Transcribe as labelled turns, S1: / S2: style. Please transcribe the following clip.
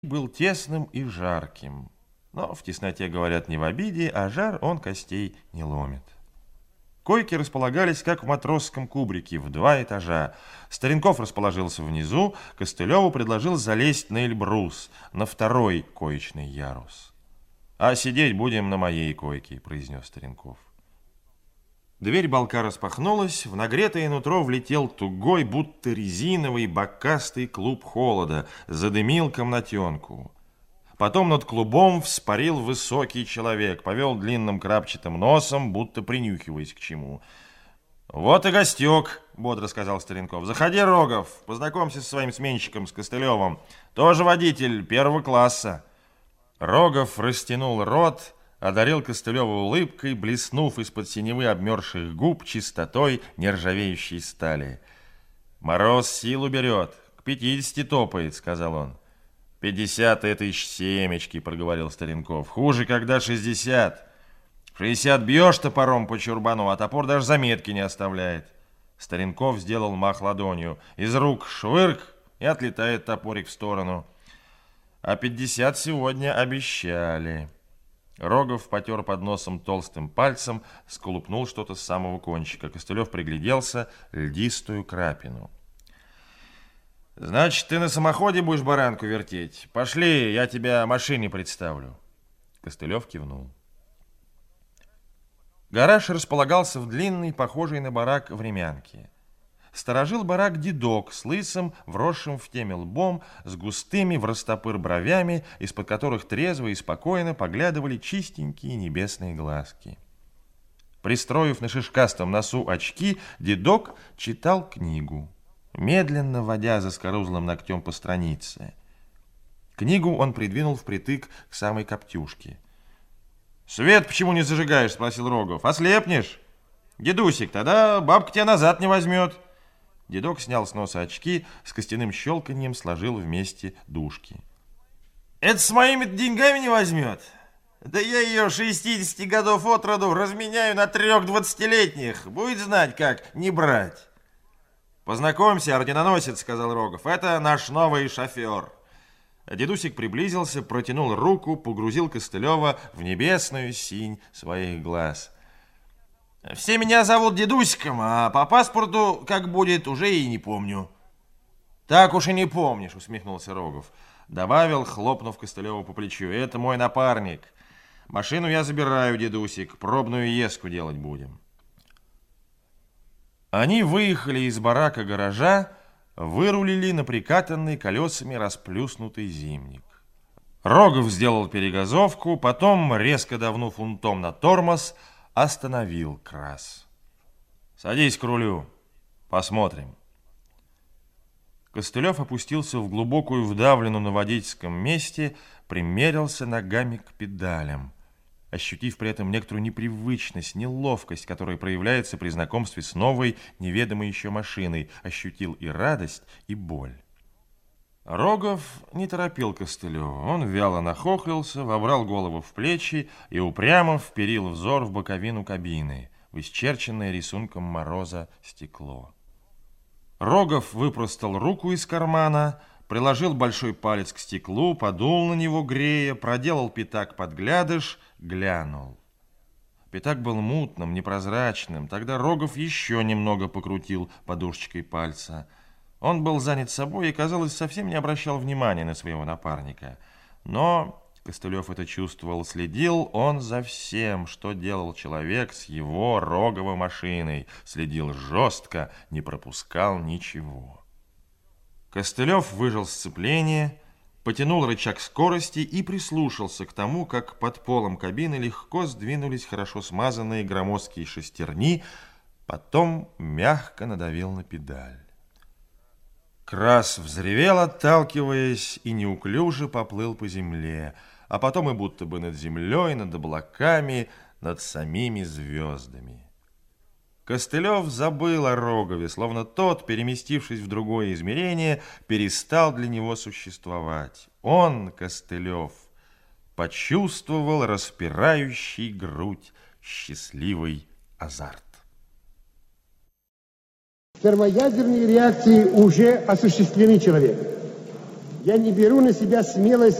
S1: Был тесным и жарким, но в тесноте, говорят, не в обиде, а жар он костей не ломит. Койки располагались, как в матросском кубрике, в 2 этажа. Старенков расположился внизу, Костылеву предложил залезть на Эльбрус, на 2-й коечный ярус. «А сидеть будем на моей койке», — произнес Старенков. Дверь балка распахнулась, в нагретое нутро влетел тугой, будто резиновый, бокастый клуб холода, задымил комнатенку. Потом над клубом вспарил высокий человек, повел длинным крапчатым носом, будто принюхиваясь к чему. «Вот и гостек», — бодро сказал Старенков. «Заходи, Рогов, познакомься со своим сменщиком, с Костылевым. Тоже водитель 1-го класса». Рогов растянул рот, одарил Костылева улыбкой, блеснув из-под синевы обмерзших губ чистотой нержавеющей стали. «Мороз силу берет, к 50 топает», — сказал он. «50 — это еще семечки», — проговорил Старенков. «Хуже, когда 60. 60 бьешь топором по чурбану, а топор даже заметки не оставляет». Старенков сделал мах ладонью. Из рук швырк, и отлетает топорик в сторону. «А 50 сегодня обещали». Рогов потер под носом толстым пальцем, сколупнул что-то с самого кончика. Костылев пригляделся, льдистую крапину. «Значит, ты на самоходе будешь баранку вертеть? Пошли, я тебя машине представлю». Костылев кивнул. Гараж располагался в длинной, похожей на барак времянке. Сторожил барак дедок с лысым, вросшим в теме лбом, с густыми в растопыр бровями, из-под которых трезво и спокойно поглядывали чистенькие небесные глазки. Пристроив на шишкастом носу очки, дедок читал книгу, медленно водя заскорузлым ногтем по странице. Книгу он придвинул впритык к самой коптюшке. «Свет почему не зажигаешь?» — спросил Рогов. «Ослепнешь? Дедусик, тогда бабка тебя назад не возьмет». Дедок снял с носа очки, с костяным щелканьем сложил вместе дужки. «Это с моими деньгами не возьмет? Да я ее 60 годов от роду разменяю на 3 20-летних. Будет знать, как не брать». «Познакомься, орденоносец», — сказал Рогов. «Это наш новый шофер». Дедусик приблизился, протянул руку, погрузил Костылева в небесную синь своих глаз. «Все меня зовут Дедусиком, а по паспорту, как будет, уже и не помню». «Так уж и не помнишь», — усмехнулся Рогов. Добавил, хлопнув Костылеву по плечу. «Это мой напарник. Машину я забираю, Дедусик, пробную еску делать будем». Они выехали из барака гаража, вырулили на прикатанный колесами расплюснутый зимник. Рогов сделал перегазовку, потом, резко давнув унтом на тормоз, остановил крас. «Садись к рулю, посмотрим». Костылев опустился в глубокую вдавленную на водительском месте, примерился ногами к педалям, ощутив при этом некоторую непривычность, неловкость, которая проявляется при знакомстве с новой, неведомой еще машиной, ощутил и радость, и боль. Рогов не торопил Костылева. Он вяло нахохлился, вобрал голову в плечи и упрямо вперил взор в боковину кабины, в исчерченное рисунком мороза стекло. Рогов выпростал руку из кармана, приложил большой палец к стеклу, подул на него, грея, проделал пятак под глядыш, глянул. Пятак был мутным, непрозрачным. Тогда Рогов еще немного покрутил подушечкой пальца. Он был занят собой и, казалось, совсем не обращал внимания на своего напарника. Но Костылев это чувствовал, следил он за всем, что делал человек с его Роговой машиной. Следил жестко, не пропускал ничего. Костылев выжал сцепление, потянул рычаг скорости и прислушался к тому, как под полом кабины легко сдвинулись хорошо смазанные громоздкие шестерни, потом мягко надавил на педаль. Крас взревел, отталкиваясь, и неуклюже поплыл по земле, а потом и будто бы над землей, над облаками, над самими звездами. Костылев забыл о Рогове, словно тот, переместившись в другое измерение, перестал для него существовать. Он, Костылев, почувствовал распирающий грудь счастливый азарт.
S2: Термоядерные реакции уже осуществлены человеком. Я не беру на себя смелость